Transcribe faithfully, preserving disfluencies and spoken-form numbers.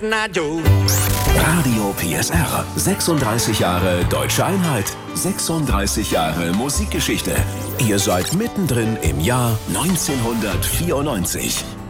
I do. Radio P S R. sechsunddreißig Jahre Deutsche Einheit. sechsunddreißig Jahre Musikgeschichte. Ihr seid mittendrin im Jahr neunzehnhundertvierundneunzig.